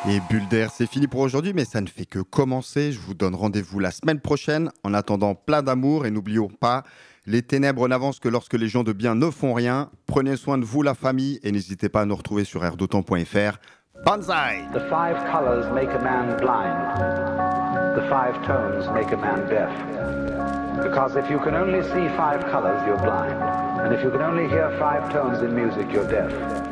Et Bulle d'air, c'est fini pour aujourd'hui, mais ça ne fait que commencer. Je vous donne rendez-vous la semaine prochaine. En attendant, plein d'amour et n'oublions pas, les ténèbres n'avancent que lorsque les gens de bien ne font rien. Prenez soin de vous, la famille, et n'hésitez pas à nous retrouver sur airdautant.fr. Banzai! The 5 colors make a man blind. The 5 tones make a man deaf. Because if you can only see 5 colors, you're blind. And if you can only hear 5 tones in music, you're deaf.